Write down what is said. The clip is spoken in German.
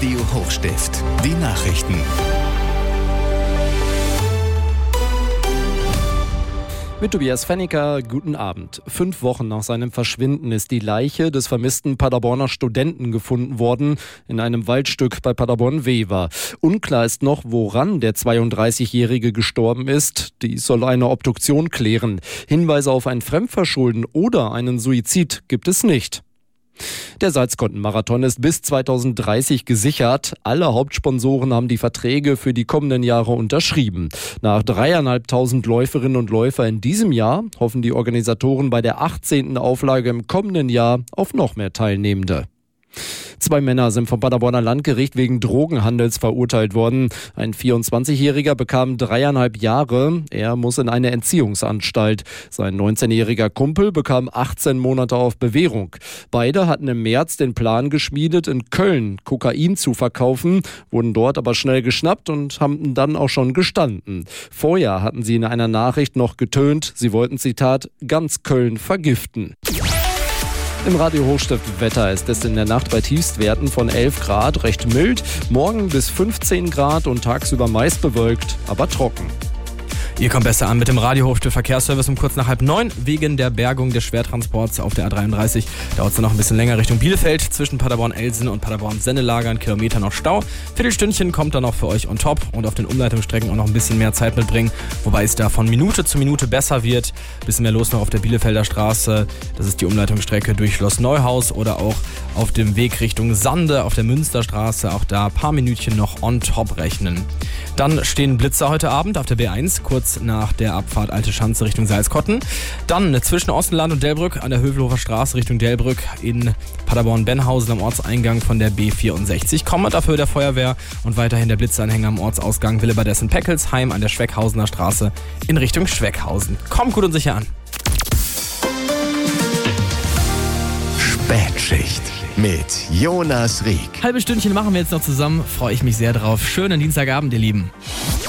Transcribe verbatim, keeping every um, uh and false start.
Radio Hochstift. Die Nachrichten. Mit Tobias Fennicker, guten Abend. Fünf Wochen nach seinem Verschwinden ist die Leiche des vermissten Paderborner Studenten gefunden worden in einem Waldstück bei Paderborn-Wever. Unklar ist noch, woran der zweiunddreißigjährige gestorben ist. Dies soll eine Obduktion klären. Hinweise auf ein Fremdverschulden oder einen Suizid gibt es nicht. Der Salzkotten-Marathon ist bis zweitausenddreißig gesichert. Alle Hauptsponsoren haben die Verträge für die kommenden Jahre unterschrieben. Nach dreieinhalbtausend Läuferinnen und Läufer in diesem Jahr hoffen die Organisatoren bei der achtzehnten Auflage im kommenden Jahr auf noch mehr Teilnehmende. Zwei Männer sind vom Paderborner Landgericht wegen Drogenhandels verurteilt worden. Ein vierundzwanzigjähriger bekam dreieinhalb Jahre. Er muss in eine Entziehungsanstalt. Sein neunzehnjähriger Kumpel bekam achtzehn Monate auf Bewährung. Beide hatten im März den Plan geschmiedet, in Köln Kokain zu verkaufen, wurden dort aber schnell geschnappt und haben dann auch schon gestanden. Vorher hatten sie in einer Nachricht noch getönt, sie wollten, Zitat, ganz Köln vergiften. Im Radio Hochstift Wetter ist es in der Nacht bei Tiefstwerten von elf Grad recht mild, morgen bis fünfzehn Grad und tagsüber meist bewölkt, aber trocken. Ihr kommt besser an mit dem Radio Hochstift Verkehrsservice um kurz nach halb neun. Wegen der Bergung des Schwertransports auf der A dreiunddreißig dauert es dann noch ein bisschen länger Richtung Bielefeld. Zwischen Paderborn-Elsen und Paderborn-Sennelager ein Kilometer noch Stau. Viertelstündchen kommt dann noch für euch on top und auf den Umleitungsstrecken auch noch ein bisschen mehr Zeit mitbringen. Wobei es da von Minute zu Minute besser wird. Bisschen mehr los noch auf der Bielefelder Straße. Das ist die Umleitungsstrecke durch Schloss Neuhaus oder auch auf dem Weg Richtung Sande auf der Münsterstraße. Auch da ein paar Minütchen noch on top rechnen. Dann stehen Blitzer heute Abend auf der B eins, kurz nach der Abfahrt Alte Schanze Richtung Salzkotten. Dann zwischen Ostenland und Delbrück an der Hövelhofer Straße Richtung Delbrück in Paderborn-Benhausen am Ortseingang von der B vierundsechzig. Kommen dafür der Feuerwehr und weiterhin der Blitzanhänger am Ortsausgang Willebadessen-Peckelsheim an der Schweckhausener Straße in Richtung Schweckhausen. Kommt gut und sicher an. Spätschicht mit Jonas Rieck. Halbe Stündchen machen wir jetzt noch zusammen. Freue ich mich sehr drauf. Schönen Dienstagabend, ihr Lieben.